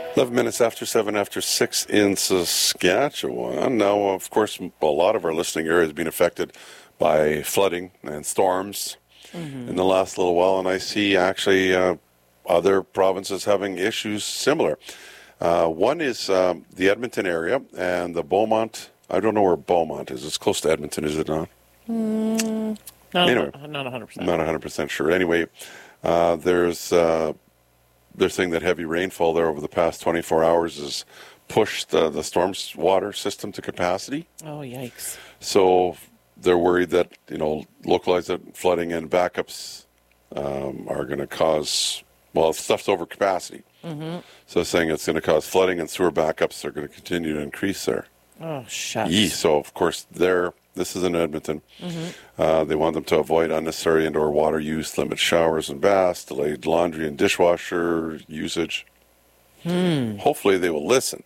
11 minutes after 7 after 6 in Saskatchewan. Now, of course, a lot of our listening area has been affected by flooding and storms in the last little while, and I see actually other provinces having issues similar. One is the Edmonton area and the Beaumont. I don't know where Beaumont is. It's close to Edmonton, is it not? Not 100%. Not 100% sure. Anyway, they're saying that heavy rainfall there over the past 24 hours has pushed the storm water system to capacity. Oh, yikes. So they're worried that, localized flooding and backups are going to cause, stuff's over capacity. So they're saying it's going to cause flooding and sewer backups are going to continue to increase there. Oh, shucks. So, of course, this is in Edmonton. They want them to avoid unnecessary indoor water use, limit showers and baths, delayed laundry and dishwasher usage. Hopefully they will listen.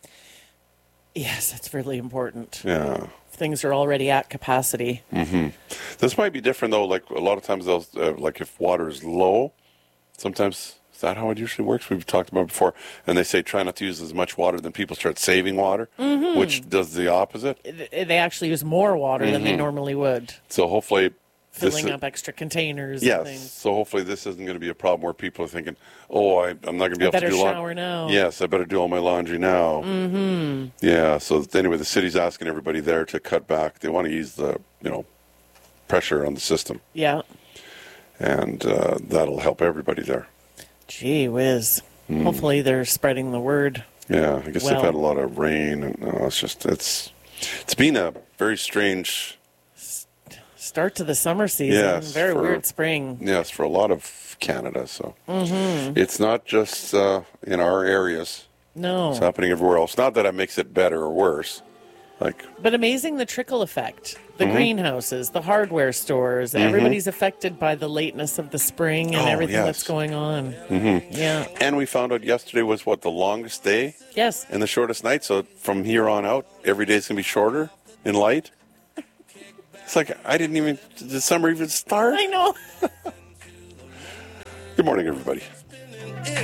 Yes, that's really important. Yeah. Things are already at capacity. This might be different, though. Like, a lot of times, they'll like if water is low, sometimes... Is that how it usually works? We've talked about it before. And they say try not to use as much water, then people start saving water, which does the opposite. They actually use more water than they normally would. So hopefully... Filling up extra containers and things. So hopefully this isn't going to be a problem where people are thinking, I'm not going to be able to do laundry. Better shower now. Yes, I better do all my laundry now. Yeah, so anyway, the city's asking everybody there to cut back. They want to ease the, pressure on the system. Yeah. And that'll help everybody there. Gee whiz. Hopefully they're spreading the word. Yeah, I guess they've had a lot of rain. And it's been a very strange... start to the summer season. Yes, weird spring. Yes, for a lot of Canada. So it's not just in our areas. No. It's happening everywhere else. Not that it makes it better or worse. But amazing the trickle effect. The greenhouses, the hardware stores, everybody's affected by the lateness of the spring and everything that's going on. Yeah. And we found out yesterday was the longest day? Yes. And the shortest night. So from here on out, every day's going to be shorter in light. It's like, did summer even start? I know. Good morning, everybody.